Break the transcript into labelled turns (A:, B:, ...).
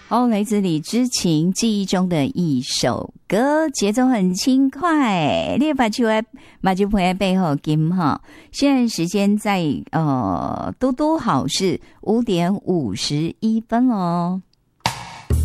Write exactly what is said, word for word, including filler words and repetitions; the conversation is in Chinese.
A: 哦，来自李知琴记忆中的一首歌，节奏很轻快，你把手在把手放在背后金哈。现在时间在呃都都好是五点五十一分哦。